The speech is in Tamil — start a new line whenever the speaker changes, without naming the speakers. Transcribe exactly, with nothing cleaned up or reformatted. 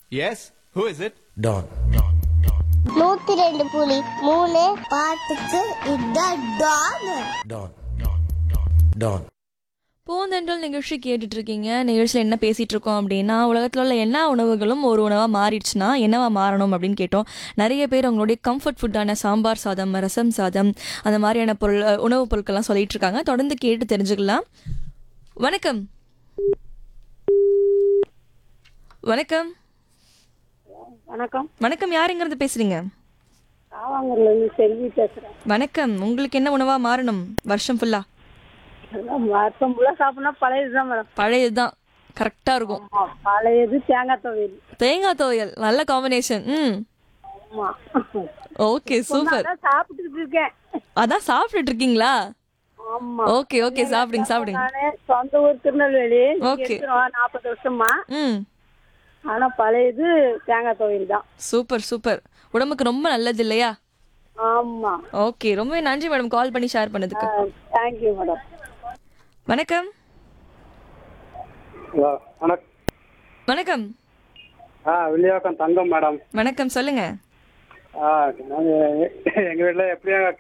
Yes, who is it?
Don.
நூத்தி ரெண்டு புலி மூணு பாட்டுக்கு இதான் டான்.
Don. Don.
பூந்தென்றல் நிகழ்ச்சி கேட்டுட்டு இருக்கீங்க. நிகழ்ச்சியில் என்ன பேசிட்டு இருக்கோம் அப்படின்னா, உலகத்தில் உள்ள எல்லா உணவுகளும் ஒரு உணவாக மாறிடுச்சுன்னா என்னவா மாறணும் அப்படின்னு கேட்டோம். நிறைய பேர் அவங்களுடைய கம்ஃபர்ட் ஃபுட்டான சாம்பார் சாதம், ரசம் சாதம், அந்த மாதிரியான பொருள் உணவுப் பொருட்கள்லாம் சொல்லிட்டு இருக்காங்க. தொடர்ந்து கேட்டு தெரிஞ்சுக்கலாம். வணக்கம். வணக்கம்.
வணக்கம்.
வணக்கம். யாருங்கிறது பேசுறீங்க?
காவாங்கூர்ல இருந்து செல்வி பேசுறேன்.
வணக்கம். உங்களுக்கு என்ன உணவா மாறணும் வருஷம் ஃபுல்லா?
வருஷம் ஃபுல்லா சாப்பிடணும் பழையதுதான் மேடம்.
பழையதுதான் கரெக்டா இருக்கும்.
ஆமா, பழையது தேங்காய் துவையல்.
தேங்காய் துவையல் நல்ல காம்பினேஷன். ம்
ஆமா,
ஓகே சூப்பர்.
அதான் சாப்பிட்டுட்டு இருக்கேன்.
அதான் சாப்பிட்டுட்டு இருக்கீங்களா?
ஆமா.
ஓகே ஓகே சாப்பிடுங்க சாப்பிடுங்க.
நானே சொந்த ஊர் திருநெல்வேலி.
ஓகே.
நாற்பது வருஷமா.
ம்
ஆனா பழையது தேங்காய் துவையல் தான்.
Super super. உடம்புக்கு ரொம்ப நல்லது இல்லையா?
ஆமா.
ஓகே, ரொம்ப நன்றி மேடம் கால் பண்ணி ஷேர் பண்ணதுக்கு.
Thank you madam.
வணக்கம்.
ஹலோ வணக்கம்.
வணக்கம்.
ஆ வில்லிவாக்கம் தங்கம் மேடம்.
வணக்கம் சொல்லுங்க.
ஆ நாங்கள் எங்கள் வீட்டில் எப்படியும்